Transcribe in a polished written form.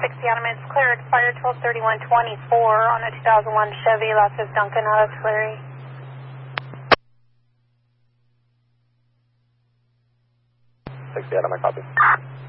60 Adam, it's clear, expired 12/31/24 on a 2001 Chevy, last is Duncan out of Tulare. 60 Adam, I copy.